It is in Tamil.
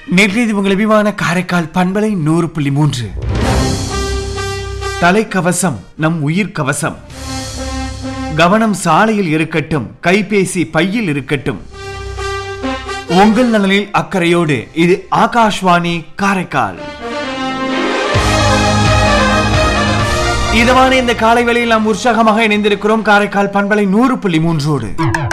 நேற்றைய உங்கள் அபிமான காரைக்கால் பண்பலை 100.3. தலைக்கவசம் நம் உயிர் கவசம். கவனம் சாலையில் இருக்கட்டும், கைபேசி பையில் இருக்கட்டும். உங்கள் நலனில் அக்கறையோடு இது ஆகாஷ்வாணி காரைக்கால். இதமான இந்த காலை வேளையில் நாம் உற்சாகமாக இணைந்திருக்கிறோம் காரைக்கால் பண்பலை 100.3.